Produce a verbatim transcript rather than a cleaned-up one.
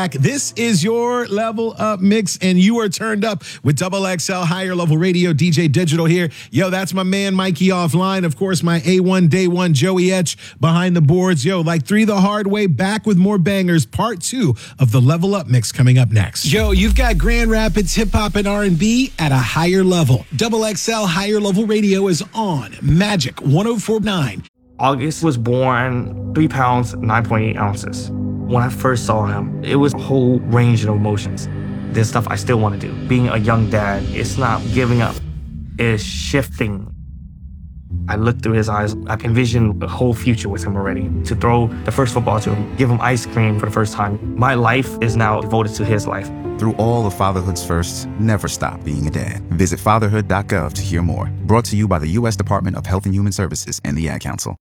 This is your Level Up Mix, and you are turned up with Double X L Higher Level Radio. D J Digital here. Yo, that's my man Mikey offline. Of course, my A one Day One Joey Etch behind the boards. Yo, like three the hard way, back with more bangers. Part two of the Level Up Mix coming up next. Yo, you've got Grand Rapids hip hop and R and B at a higher level. Double X L Higher Level Radio is on Magic one oh four point nine. August was born three pounds, nine point eight ounces. When I first saw him, it was a whole range of emotions. There's stuff I still want to do. Being a young dad, it's not giving up, it's shifting. I looked through his eyes, I envisioned a whole future with him already. To throw the first football to him, give him ice cream for the first time. My life is now devoted to his life. Through all of fatherhood's firsts, never stop being a dad. Visit fatherhood dot gov to hear more. Brought to you by the U S Department of Health and Human Services and the Ad Council.